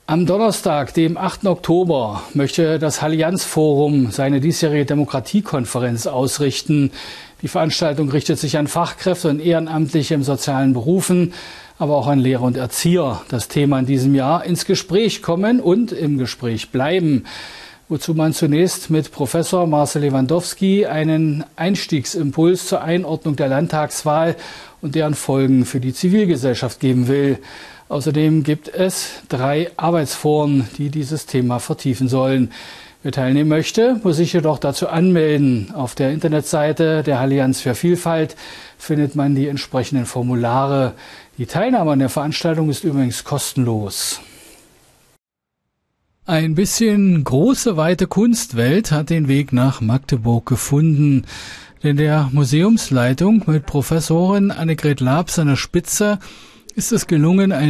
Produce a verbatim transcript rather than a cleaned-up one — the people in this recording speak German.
Am Donnerstag, dem achten Oktober, möchte das Allianz-Forum seine diesjährige Demokratiekonferenz ausrichten. Die Veranstaltung richtet sich an Fachkräfte und Ehrenamtliche im sozialen Berufen, aber auch an Lehrer und Erzieher. Das Thema in diesem Jahr: ins Gespräch kommen und im Gespräch bleiben. Wozu man zunächst mit Professor Marcel Lewandowski einen Einstiegsimpuls zur Einordnung der Landtagswahl und deren Folgen für die Zivilgesellschaft geben will. Außerdem gibt es drei Arbeitsforen, die dieses Thema vertiefen sollen. Wer teilnehmen möchte, muss sich jedoch dazu anmelden. Auf der Internetseite der Allianz für Vielfalt findet man die entsprechenden Formulare. Die Teilnahme an der Veranstaltung ist übrigens kostenlos. Ein bisschen große, weite Kunstwelt hat den Weg nach Magdeburg gefunden. Denn der Museumsleitung mit Professorin Annegret Labs an der Spitze ist es gelungen, ein